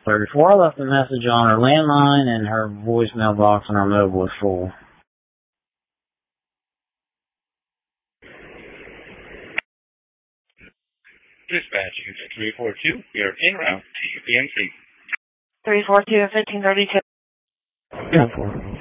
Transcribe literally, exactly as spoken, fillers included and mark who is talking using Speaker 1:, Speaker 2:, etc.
Speaker 1: thirty-four. I left a message on her landline, and her voicemail box on her mobile is full.
Speaker 2: Dispatching to three four two. You're en route to U P M C.
Speaker 3: three four two, fifteen thirty-two.
Speaker 1: Yeah, four.